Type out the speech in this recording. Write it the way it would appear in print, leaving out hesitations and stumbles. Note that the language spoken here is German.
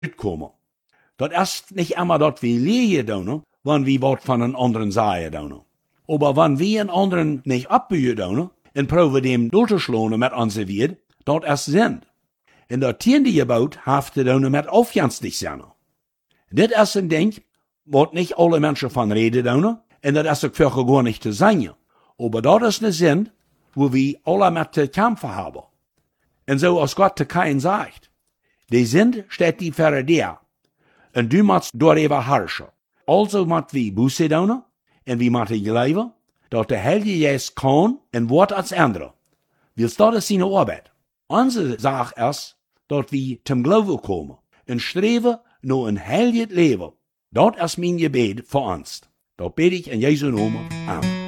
uitkomen. Dat ist nicht immer dat wir lehren doen, wann wir wat von einen anderen sagen doen. Aber wenn wir einen anderen nicht abbühen doen, und proben dem durchzuschlagen mit unserer Welt, dat ist Sinn. Und dat Tiende gebaut hafte doen mit aufjänstig sein. Dit ist ein Ding, wat nicht alle Menschen von reden doen, und das ist auch für gar nicht zu sein. Aber dat ist ein Sinn, wo wir alle mit zu kämpfen haben. Und so als Gott zu Kain sagt, die Sinn steht die für dir, und du musst darüber herrschen. Also musst wir Buße tun, und wir müssen glauben, dass der Heilige Geist kann und wird als andere. Willst du das seine Arbeit? Unsere Sache ist, dass wir zum Glauben kommen und streben nach ein heiliges Leben. Das ist mein Gebet für uns. Das bete ich in Jesu Namen. Amen.